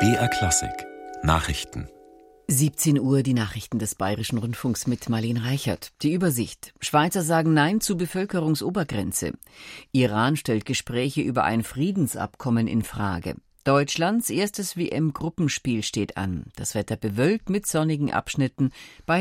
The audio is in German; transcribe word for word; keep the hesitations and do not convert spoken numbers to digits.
B R Klassik Nachrichten. siebzehn Uhr, die Nachrichten des Bayerischen Rundfunks mit Marlene Reichert. Die Übersicht. Schweizer sagen Nein zu Bevölkerungsobergrenze. Iran stellt Gespräche über ein Friedensabkommen in Frage. Deutschlands erstes W M-Gruppenspiel steht an. Das Wetter bewölkt mit sonnigen Abschnitten bei